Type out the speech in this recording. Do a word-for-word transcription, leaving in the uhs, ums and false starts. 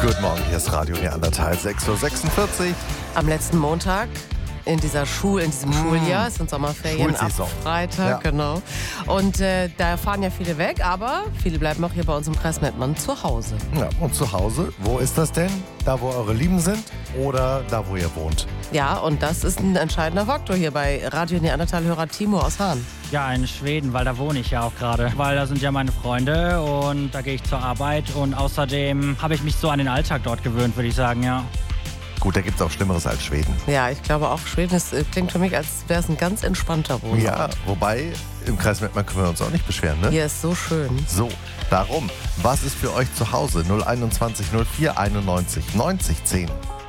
Guten Morgen, hier ist Radio Neandertal, sechs Uhr sechsundvierzig. Am letzten Montag in dieser Schul, in diesem Schuljahr, es sind Sommerferien ab Schulsaison. Freitag, Ja. genau. Und äh, da fahren ja viele weg, aber viele bleiben auch hier bei uns im Kreis Mettmann zu Hause. Ja, und zu Hause, wo ist das denn? Da, wo eure Lieben sind oder da, wo ihr wohnt? Ja, und das ist ein entscheidender Faktor hier bei Radio Neandertal-Hörer Timo aus Hahn. Ja, in Schweden, weil da wohne ich ja auch gerade. Weil da sind ja meine Freunde und da gehe ich zur Arbeit. Und außerdem habe ich mich so an den Alltag dort gewöhnt, würde ich sagen, ja. Gut, da gibt es auch Schlimmeres als Schweden. Ja, ich glaube auch, Schweden ist, äh, klingt für mich, als wäre es ein ganz entspannter Wohnort. Ja, wobei, im Kreis Mettmann können wir uns auch nicht beschweren, ne? Hier ist so schön. So, darum, was ist für euch zu Hause? null einundzwanzig null vier einundneunzig neunzig zehn.